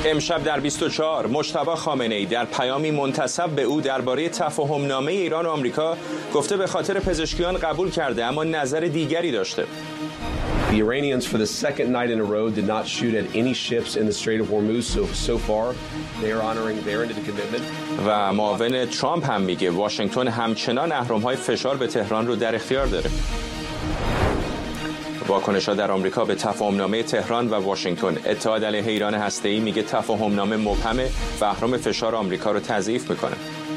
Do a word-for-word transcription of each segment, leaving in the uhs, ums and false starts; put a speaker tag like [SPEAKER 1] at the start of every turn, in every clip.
[SPEAKER 1] امشب در بیست و چهار مجتبی خامنه‌ای در پیامی منتسب به او درباره تفاهم‌نامه ایران و آمریکا گفته به خاطر پزشکیان قبول کرده اما نظر دیگری داشته.
[SPEAKER 2] The Iranians for the second night in a row did not shoot at any ships in the Strait of Hormuz so so far they are honoring their end of the commitment.
[SPEAKER 1] و معاون ترامپ هم میگه واشنگتن همچنان اهرم‌های فشار به تهران رو در اختیار داره. واکنش‌ها در آمریکا به تفاهم‌نامه تهران و واشنگتن. اتحاد علیه ایران هسته‌ای میگه تفاهم‌نامه مبهمه و اهرم فشار آمریکا رو تضعیف میکنه.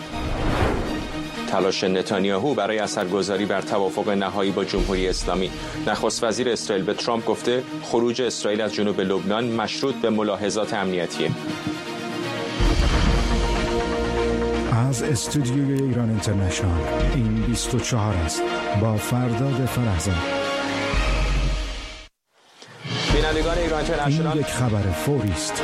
[SPEAKER 1] تلاش نتانیاهو برای اثرگذاری بر توافق نهایی با جمهوری اسلامی. نخست وزیر اسرائیل به ترامپ گفته خروج اسرائیل از جنوب لبنان مشروط به ملاحظات امنیتیه.
[SPEAKER 3] از استودیوی ایران اینترنشنال این بیست و چهار است با فرداد فرهزاد.
[SPEAKER 1] بینندگان ایران اینترنشنال،
[SPEAKER 3] این یک خبر فوری است.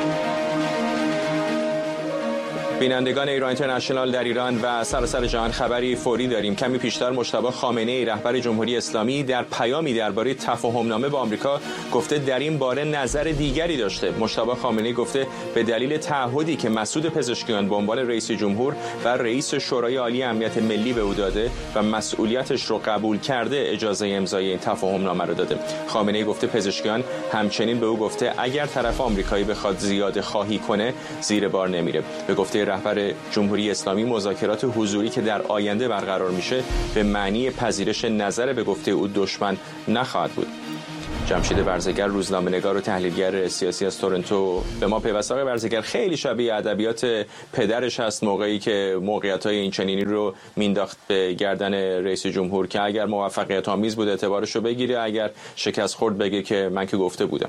[SPEAKER 1] بینندگان ایران اینترنشنال، در ایران و سراسر جهان خبری فوری داریم. کمی پیشتر مجتبی خامنه‌ای رهبر جمهوری اسلامی در پیامی درباره تفاهم‌نامه با آمریکا گفته در این باره نظر دیگری داشته. مجتبی خامنه‌ای گفته به دلیل تعهدی که مسعود پزشکیان به عنوان رئیس جمهور و رئیس شورای عالی امنیت ملی به او داده و مسئولیتش رو قبول کرده اجازه امضای این تفاهم‌نامه رو داده. خامنه‌ای گفته پزشکیان همچنین به او گفته اگر طرف آمریکایی بخواد زیاده خواهی کنه زیر بار نمیره. به گفته رهبر جمهوری اسلامی مذاکرات حضوری که در آینده برقرار میشه به معنی پذیرش نظر به گفته او دشمن نخواهد بود. جمشید برزگر، روزنامه‌نگار و تحلیلگر سیاسی از تورنتو به ما پیوست. آقای برزگر، خیلی شبیه ادبیات پدرش هست موقعی که موقعیت‌های این چنینی رو مینداخت به گردن رئیس جمهور که اگر موفقیت آمیز بود اعتبارش رو بگیره، اگر شکست خورد بگه که من که گفته بودم.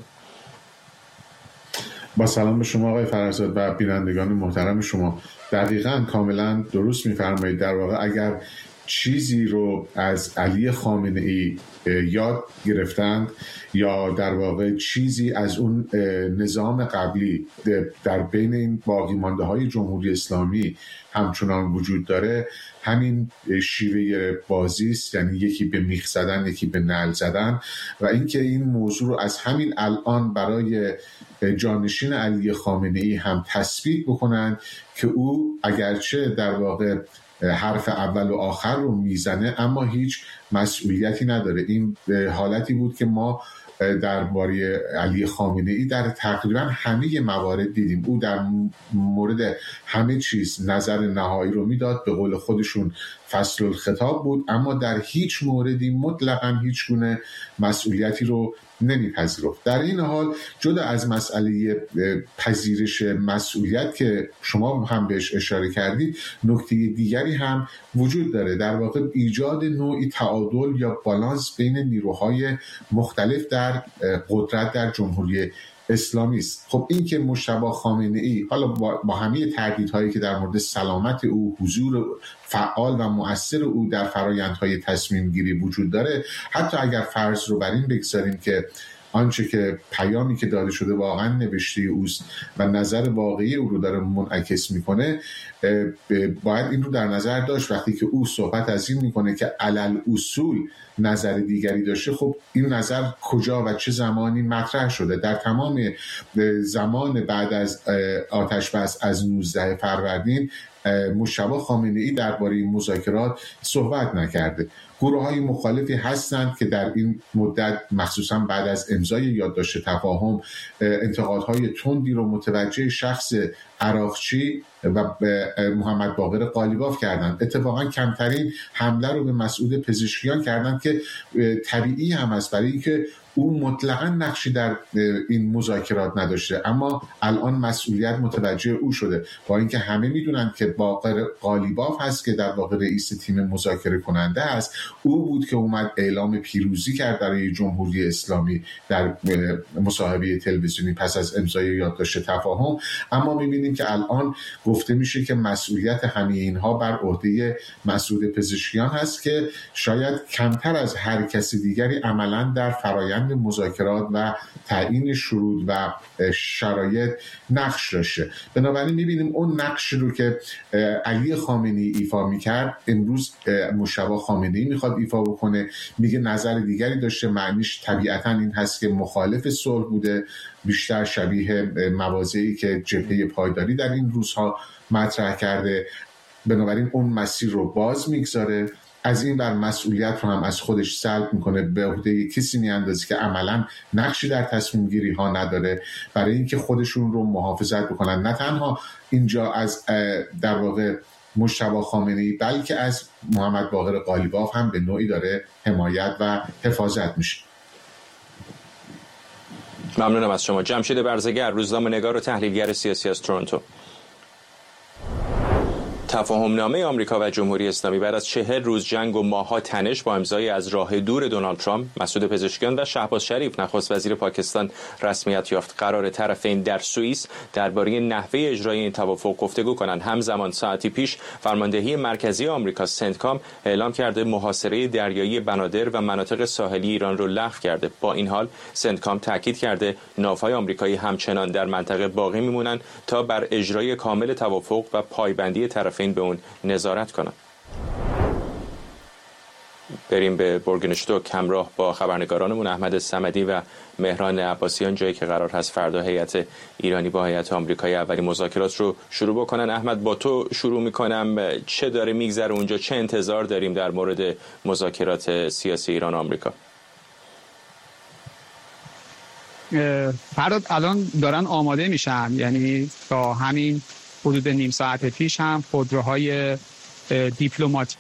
[SPEAKER 4] با سلام به شما آقای فرهزاد و بینندگان محترم شما. دقیقاً کاملا درست می‌فرمایید. در واقع اگر چیزی رو از علی خامنه‌ای یاد گرفتند یا در واقع چیزی از اون نظام قبلی در بین این باقی مانده های جمهوری اسلامی همچنان وجود داره، همین شیوه بازی است، یعنی یکی به میخ زدن یکی به نعل زدن و اینکه این موضوع رو از همین الان برای جانشین علی خامنه‌ای هم تثبیت بکنن که او اگرچه در واقع حرف اول و آخر رو میزنه اما هیچ مسئولیتی نداره. این حالتی بود که ما درباره علی خامنه‌ای در تقریبا همه موارد دیدیم. او در مورد همه چیز نظر نهایی رو میداد، به قول خودشون فصل الخطاب بود، اما در هیچ موردی مطلقاً هیچ گونه مسئولیتی رو نمیپذیرفت. در این حال جدا از مسئله پذیرش مسئولیت که شما هم بهش اشاره کردید، نکته دیگری هم وجود داره، در واقع ایجاد نوعی تعادل یا بالانس بین نیروهای مختلف در قدرت در جمهوری اسلامی است. خب این که مجتبی خامنه‌ای حالا با, با همه تردیدهایی که در مورد سلامت او، حضور فعال و مؤثر او در فرآیندهای تصمیم گیری وجود داره، حتی اگر فرض رو بر این بگذاریم که آنچه که پیامی که داده شده واقعا نوشته اوست و نظر واقعی او رو داره منعکس میکنه، باید این رو در نظر داشت. وقتی که او صحبت از این میکنه که علل اصول نظر دیگری داشته، خب این نظر کجا و چه زمانی مطرح شده؟ در تمام زمان بعد از آتش بس از نوزده فروردین مجتبی خامنه‌ای درباره این مذاکرات صحبت نکرده. گروه‌های مخالفی هستند که در این مدت مخصوصا بعد از امضای یادداشت تفاهم انتقادهای تندی رو متوجه شخص عراقچی و محمد باقر قالیباف کردند. اتفاقا کمترین حمله رو به مسعود پزشکیان کردند که طبیعی هم است، برای اینکه او مطلقاً نقشی در این مذاکرات نداشته، اما الان مسئولیت متوجه او شده. با اینکه همه میدونن که باقر قالیباف هست که در واقع رئیس تیم مذاکره کننده است، او بود که اومد اعلام پیروزی کرد برای جمهوری اسلامی در مصاحبه تلویزیونی پس از امضای یادداشت تفاهم. اما میبینیم که الان گفته میشه که مسئولیت همه اینها بر عهده مسعود پزشکیان هست که شاید کمتر از هر کسی دیگری عملاً در فرایند روند مذاکرات و تعیین شروط و شرایط نقش داشته. بنابراین می‌بینیم اون نقش رو که علی خامنه‌ای ایفا می‌کرد امروز مجتبی خامنه‌ای می‌خواد ایفا بکنه. میگه نظر دیگری داشته، معنیش طبیعتاً این هست که مخالف صلح بوده، بیشتر شبیه مواضعی که جبهه پایداری در این روزها مطرح کرده. بنابراین اون مسیر رو باز میگذاره، از این بر مسئولیت رو هم از خودش سلب میکنه، به عهده کسی میاندازه که عملاً نقشی در تصمیم گیری ها نداره، برای اینکه خودشون رو محافظت بکنن. نه تنها اینجا از در واقع مجتبی خامنه‌ای بلکه از محمد باقر قالیباف هم به نوعی داره حمایت و حفاظت میشه.
[SPEAKER 1] ممنونم از شما. جمشید برزگر، روزنامه‌نگار و تحلیلگر سیاسی از تورنتو. تفاهمنامه آمریکا و جمهوری اسلامی بعد از چهل روز جنگ و ماه‌ها تنش با امضای از راه دور دونالد ترامپ، مسعود پزشکیان و شهباز شریف نخست وزیر پاکستان رسمیت یافت. قرار طرفین در سوئیس درباره نحوه اجرای این توافق گفتگو کنند. همزمان ساعتی پیش فرماندهی مرکزی آمریکا سنتکام اعلام کرده محاصره دریایی بنادر و مناطق ساحلی ایران رو لغو کرده. با این حال سنتکام تاکید کرده ناوهای آمریکایی همچنان در منطقه باقی میمونند تا بر اجرای کامل توافق و پایبندی طرفین به اون نظارت کنند. بریم به بورگنشتوک همراه با خبرنگارانمون احمد صمدی و مهران عباسیان، جایی که قرار هست فردا هیئت ایرانی با هیئت آمریکایی اولین مذاکرات رو شروع بکنن. احمد، با تو شروع میکنم. چه داره میگذره اونجا؟ چه انتظار داریم در مورد مذاکرات سیاسی ایران و آمریکا؟
[SPEAKER 5] فردا الان دارن آماده میشن، یعنی تا همین حدود نیم ساعت پیش هم خودروهای دیپلماتیک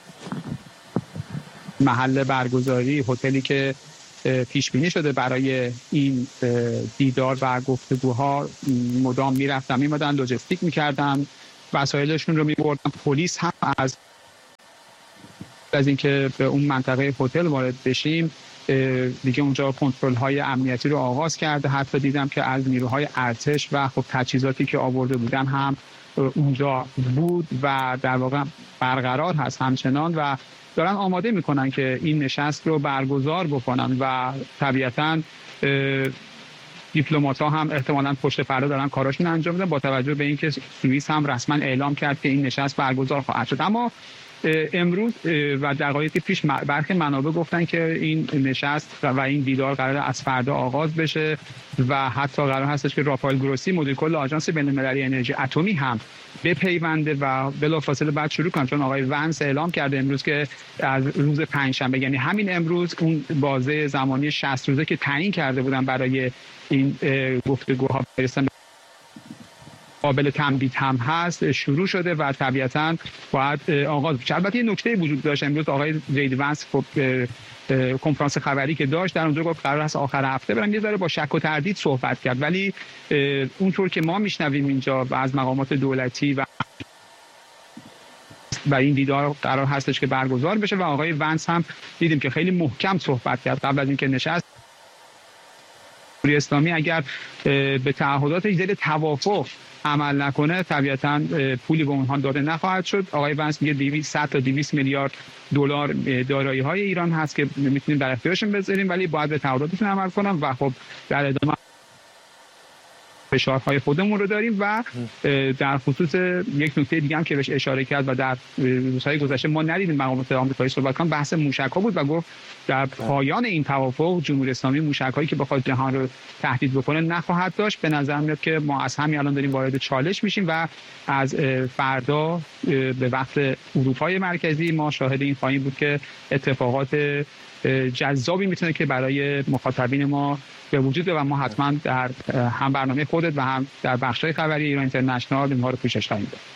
[SPEAKER 5] محل برگزاری هتلی که پیش بینی شده برای این دیدار و گفتگوها مدام میرفتن میمدن، لوجستیک میکردن، وسایلشون رو میبردن. پلیس هم از از اینکه به اون منطقه هتل وارد بشیم دیگه اونجا کنترل های امنیتی رو آغاز کرده. حتی دیدم که از نیروهای ارتش و خب تجهیزاتی که آورده بودن هم اونجا بود و در واقع برقرار هست همچنان و دارن آماده میکنن که این نشست رو برگزار بکنن و طبیعتاً دیپلمات ها هم احتمالاً پشت پرده دارن کاراشون انجام میدن، با توجه به اینکه سوئیس هم رسما اعلام کرد که این نشست برگزار خواهد شد. اما امروز و دقایقی پیش برخی منابع گفتن که این نشست و این دیدار قرار از فردا آغاز بشه و حتی قرار هستش که رافائل گروسی مدیر کل آژانس بین‌المللی انرژی اتمی هم بپیونده و بلافاصله بعد شروع کنه، چون آقای ونس اعلام کرده امروز که از روز پنجشنبه، یعنی همین امروز، اون بازه زمانی شصت روزه که تعیین کرده بودن برای این گفتگوها برسن قابل تمدید هم هست، شروع شده و طبیعتاً باید آغاز بشه. البته یه نکته وجود داشت امروز، آقای جید ونس خب کنفرانس خبری که داشت در اونجا گفت قرار است آخر هفته برن، یه ذره با شک و تردید صحبت کرد، ولی اونطور که ما میشنویم اینجا از مقامات دولتی و و این دیدار قرار هستش که برگزار بشه و آقای ونس هم دیدیم که خیلی محکم صحبت کرد قبل از اینکه نشست. جمهوری اسلامی اگر به تعهدات دل توافق عمل نکنه طبیعتاً پولی به اونها داده نخواهد شد. آقای ونس میگه دویست تا دویست میلیارد دلار دارایی‌های ایران هست که میتونیم در اختیارشون بذاریم، ولی باید به تعهداتشون عمل کنن و خب در ادامه فشارهای خودمون رو داریم. و در خصوص یک نکته دیگه هم که بهش اشاره کرد و در روزهای گذشته ما ندیدیم مقامات آمریکایی صحبت کنن، بحث موشک‌ها بود و گفت در پایان این توافق جمهوری اسلامی موشک‌هایی که بخواد جهان رو تهدید بکنه نخواهد داشت. به نظر میاد که ما از همین الان داریم وارد چالش میشیم و از فردا به وقت اروپای مرکزی ما شاهد این خواهیم بود که اتفاقات جذابی میتونه که برای مخاطبین ما به وجود و ما حتما در هم برنامه خودت و هم در بخش‌های خبری ایران اینترنشنال اینها رو پوشش خواهیم داد.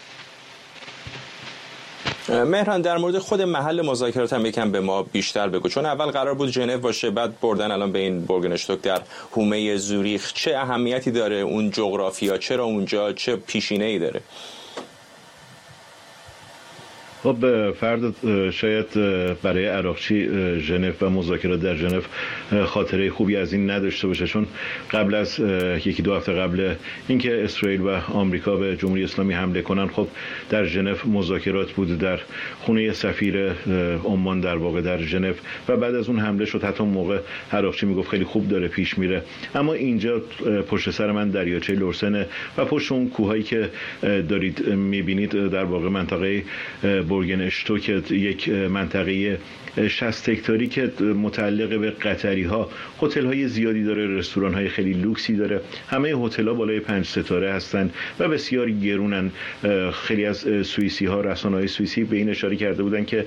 [SPEAKER 1] مهران، در مورد خود محل مذاکرات هم یکم به ما بیشتر بگو، چون اول قرار بود ژنو باشه، بعد بردن الان به این بورگنشتوک در حومه زوریخ. چه اهمیتی داره اون جغرافیا؟ چرا اونجا؟ چه پیشینه‌ای داره؟
[SPEAKER 6] خب فرد شاید برای عراقچی ژنو و مذاکرات در ژنو خاطره خوبی از این نداشته باشه، چون قبل از یکی دو هفته قبل اینکه اسرائیل و آمریکا به جمهوری اسلامی حمله کنن، خب در ژنو مذاکرات بود در خونه سفیر عمان در واقع در ژنو و بعد از اون حمله شد. حتی موقع عراقچی میگفت خیلی خوب داره پیش میره، اما اینجا پشت سر من دریاچه لورسن و پشت اون کوهایی که دارید میبینید در واقع منطقه بورگن اشتوک، یک منطقه شصت هکتاری که متعلق به قطری ها، هتل های زیادی داره، رستوران های خیلی لوکسی داره، همه هتل ها بالای پنج ستاره هستن و بسیار گرونن. خیلی از سوئیسی ها، رسانه های سوئیسی به این اشاره کرده بودن که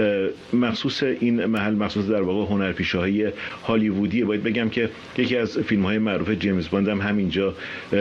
[SPEAKER 6] مخصوص این محل مخصوص در واقع هنرپیشه های هالیوودی. باید بگم که یکی از فیلم های معروف جیمز باند هم همینجا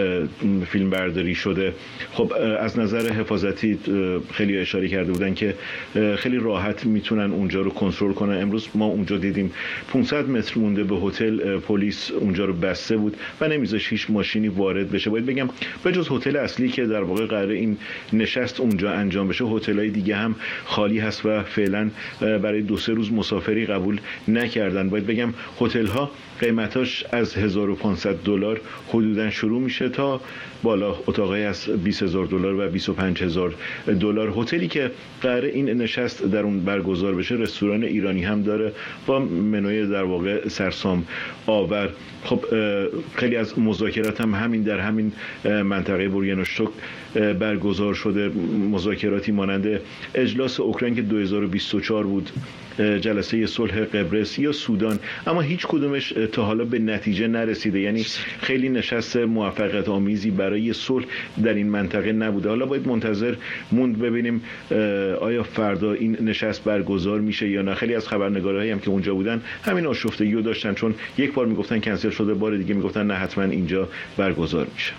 [SPEAKER 6] فیلم برداری شده. خب از نظر حفاظتی خیلی اشاره کرده بودن که خیلی راحت میتونن اونجا رو کنترل کنن. امروز ما اونجا دیدیم پانصد متر مونده به هتل پلیس اونجا رو بسته بود و نمیذاش هیچ ماشینی وارد بشه. باید بگم به جز هتل اصلی که در واقع قراره این نشست اونجا انجام بشه، هتل‌های دیگه هم خالی هست و فعلا برای دو سه روز مسافری قبول نکردن. باید بگم هتل‌ها قیمتاش از هزار و پانصد دلار حدوداً شروع میشه تا بالا اتاقای از بیست هزار دلار و بیست و پنج هزار دلار. هتلی که قراره این نشست در اون برگزار بشه رستوران ایرانی هم داره با منوی در واقع سرسام آور. خب خیلی از مذاکرات هم همین در همین منطقه بورگن اشتوک برگزار شده، مذاکراتی مانند اجلاس اوکراین که دو هزار و بیست و چهار بود، جلسه صلح قبرس یا سودان، اما هیچ کدومش تا حالا به نتیجه نرسیده. یعنی خیلی نشست موفقیت آمیزی برای صلح در این منطقه نبوده. حالا باید منتظر موند ببینیم آیا فردا این نشست برگزار میشه یا نه. خیلی از خبرنگارایی هم که اونجا بودن همین آشفتگی رو داشتن، چون یک بار میگفتن کنسل شده، بار دیگه میگفتن نه حتما اینجا برگزار میشه.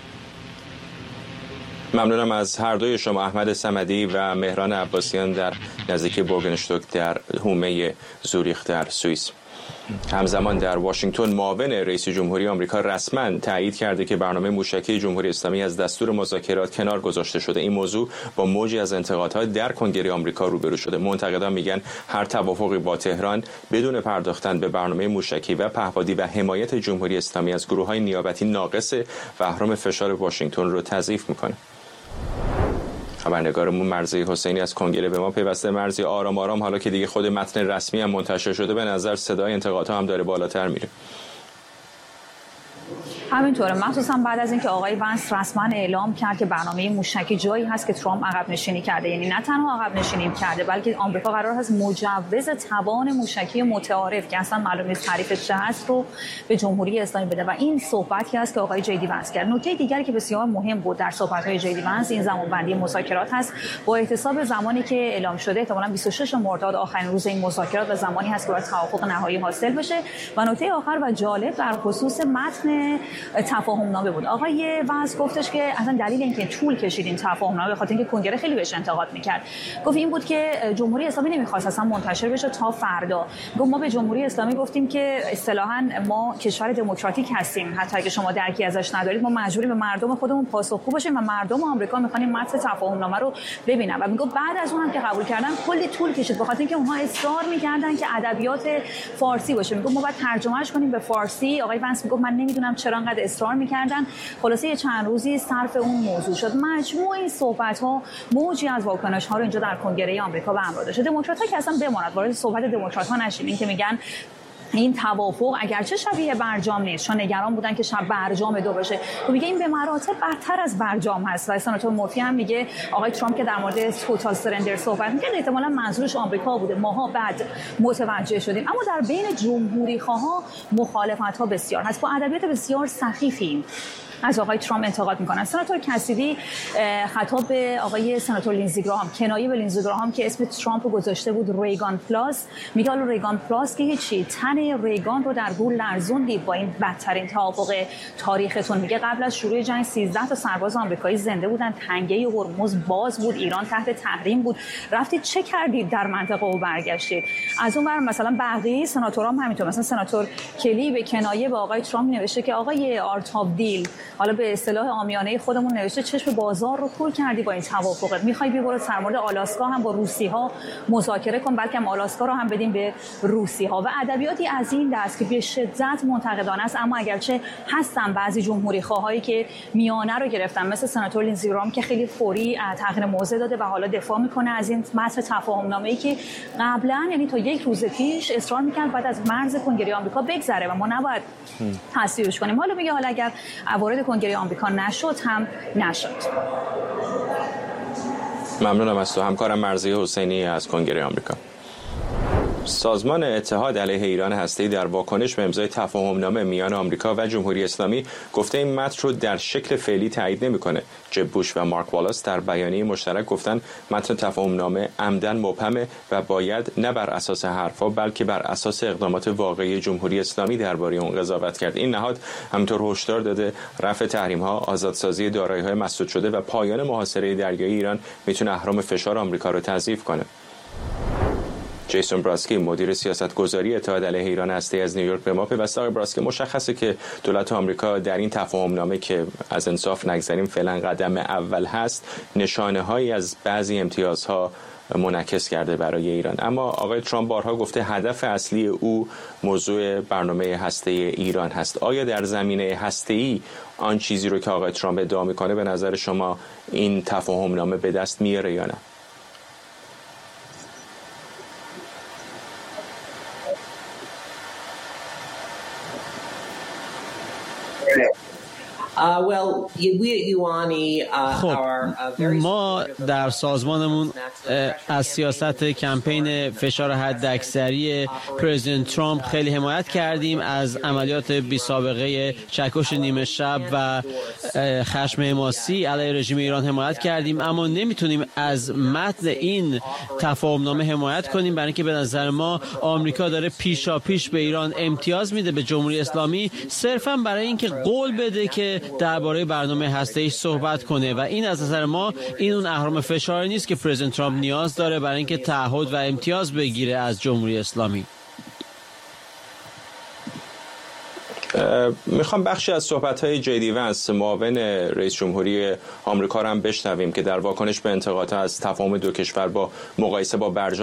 [SPEAKER 1] ممنونم از هر دوی شما، احمد صمدی و مهران عباسیان در نزدیکی بورگن اشتوک در حومه زوریخ در سوئیس. همزمان در واشنگتن معاون رئیس جمهوری آمریکا رسما تایید کرده که برنامه موشکی جمهوری اسلامی از دستور مذاکرات کنار گذاشته شده. این موضوع با موجی از انتقادها در کنگره آمریکا روبرو شده. منتقدان میگن هر توافقی با تهران بدون پرداختن به برنامه موشکی و پهپادی و حمایت جمهوری اسلامی از گروه‌های نیابتی ناقصه و اهرام فشار واشنگتن رو تضعیف میکنه. خبرنگارمون مرضی حسینی از کنگره به ما پیوسته. مرضی، آرام آرام حالا که دیگه خود متن رسمی هم منتشر شده، به نظر صدای انتقادها هم داره بالاتر میره.
[SPEAKER 7] همینطوره، مخصوصا بعد از اینکه آقای ونس رسما اعلام کرد که برنامه موشکی جایی هست که ترامپ عقب نشینی کرده. یعنی نه تنها عقب نشینی کرده بلکه آمریکا قرار هست مجوز توان موشکی متعارف که اصلا معلوم نیست تعریفش چه هست رو به جمهوری اسلامی بده و این صحبتی است که آقای جیدی ونس کرد. نکته دیگری که بسیار مهم بود در صحبت‌های جیدی ونس این زمانبندی مذاکرات هست. با احتساب زمانی که اعلام شده احتمالاً بیست و شش مرداد آخرین روز این مذاکرات و زمانی هست که باید توافق نهایی حاصل بشه. و نکته آخر و جالب در خصوص متن تفاهم نامه بود. آقای ونس گفتش که اصلا دلیل اینکه طول کشید این تفاهم نامه به خاطر اینکه کنگره خیلی بهش انتقاد میکرد، گفت این بود که جمهوری اسلامی نمیخواست اصلا منتشر بشه تا فردا. گفت ما به جمهوری اسلامی گفتیم که اصطلاحاً ما کشور دموکراتیک هستیم، حتی اگه شما درکی ازش ندارید ما مجبوریم به مردم خودمون پاسخگو باشیم و مردم آمریکا میخوان این متن تفاهم نامه رو ببینن. و میگفت بعد از اون هم که قبول کردن کلی طول کشید به خاطر اینکه اونها اصرار میکردن که ادبیات فارسی باشه. میگفت ما باید ترجمهش کنیم به فارسی. آقای ونس میگفت من نمیدونم چرا انقدر اصرار میکردن. خلاصه یه چند روزی صرف اون موضوع شد. مجموع این صحبت‌ها موجی از واکنش‌ها رو اینجا در کنگره آمریکا به همراه داشته. دموکرات‌ها که اصلا بماند وارد صحبت دموکرات‌ها نشیم، این که میگن این توافق اگرچه شبیه برجام نیست، چون نگران بودن که شب برجام دو بشه، تو میگه این به مراتب برتر از برجام هست. و سناتور مورفی هم میگه آقای ترامپ که در مورد توتال سرندر صحبت می‌کرد احتمالاً منظورش آمریکا بوده، ماها بعد متوجه شدیم. اما در بین جمهوری خواها مخالفت‌ها بسیار هست، با ادبیات بسیار سخیفی از آقای ترامپ انتقاد میکنن. سناتور کسیدی خطاب به آقای سناتور لینزی گراهام، کنایه به لینزی گراهام که اسم ترامپ رو گذاشته بود ریگان پلاس، میگه حالا ریگان پلاس که هیچی، تن ریگان رو در گور لرزوندید با این بدترین توافق تاریختون. میگه قبل از شروع جنگ سیزده تا سرباز آمریکایی زنده بودن، تنگه هرمز باز بود، ایران تحت تحریم بود، رفتید چه کردید در منطقه و برگشتید. از اون ور مثلا بقیه سناتورام همینطور، مثلا سناتور کلی به کنایه به آقای ترامپ نوشته که آقای آرت آف دیل حالا به اصطلاح عامیانه خودمون نوشته چشم بازار رو کور کردی با این توافقت، میخوای بی برو در مورد آلاسکا هم با روسی‌ها مذاکره کن، بلکه هم آلاسکا رو هم بدیم به روسی‌ها. و ادبیاتی از این دست که به شدت منتقدانه است، اما اگرچه هستن بعضی جمهوری خواهایی که میانه رو گرفتن، مثل سناتور لینزی گرام که خیلی فوری تغییر موضع داده و حالا دفاع میکنه از این متن تفاهم‌نامه‌ای که قبلا، یعنی تا یک روز پیش اصرار میکرد بعد از مرز کنگره آمریکا بگذره و ما نباید تصویبش کنیم. حالا میگه حالا اگر وارد کنگره آمریکا نشد هم نشد.
[SPEAKER 1] ممنونم از تو همکارم مرضیه حسینی از کنگره آمریکا. سازمان اتحاد علیه ایران هسته‌ای در واکنش به امضای تفاهم‌نامه میان آمریکا و جمهوری اسلامی گفته این متن رو در شکل فعلی تایید نمی‌کنه. جب بوش و مارک والاس در بیانیه مشترک گفتن متن تفاهم‌نامه عمدن مبهمه و باید نه بر اساس حرفا بلکه بر اساس اقدامات واقعی جمهوری اسلامی درباره اون قضاوت کرد. این نهاد همینطور هشدار داده رفع تحریم‌ها، آزادسازی دارایی‌های مسدود شده و پایان محاصره دریایی ایران میتونه اهرم فشار آمریکا رو تضعیف کنه. جیسون براسکی مدیر سیاستگذاری اتحاد علیه ایران هسته‌ای از نیویورک به ما پیوسته. آقای براسکی، مشخصه که دولت آمریکا در این تفاهم‌نامه که از انصاف نگذریم فعلا قدم اول هست، نشانه‌هایی از بعضی امتیازها منعکس کرده برای ایران. اما آقای ترامپ بارها گفته هدف اصلی او موضوع برنامه هسته‌ای ایران هست. آیا در زمینه هسته‌ای آن چیزی رو که آقای ترامپ ادعا می‌کنه به نظر شما این تفاهم‌نامه به دست میاره یا نه؟
[SPEAKER 8] خب ما در سازمانمون از سیاست کمپین فشار حداکثری پرزیدنت ترامپ خیلی حمایت کردیم، از عملیات بی سابقه چکش نیمه شب و خشم حماسی علیه رژیم ایران حمایت کردیم، اما نمیتونیم از متن این تفاهم‌نامه حمایت کنیم، برای اینکه به نظر ما آمریکا داره پیشا پیش به ایران امتیاز میده، به جمهوری اسلامی، صرفا برای اینکه قول بده که درباره برنامه هسته‌ای صحبت کنه و این از نظر ما این اون اهرم فشاری نیست که پرزیدنت ترامپ نیاز داره برای اینکه تعهد و امتیاز بگیره از جمهوری اسلامی.
[SPEAKER 1] میخوام بخشی از صحبت‌های جی دی ونس معاون رئیس جمهوری آمریکا رو هم بشنویم که در واکنش به انتقادها از تفاهم دو کشور با مقایسه با برجام